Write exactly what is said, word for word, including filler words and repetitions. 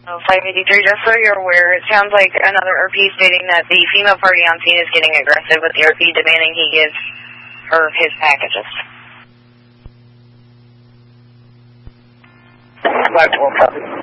Oh, five eighty-three, just so you're aware, it sounds like another R P stating that the female party on scene is getting aggressive with the R P, demanding he gives her his packages. five twelve, copy.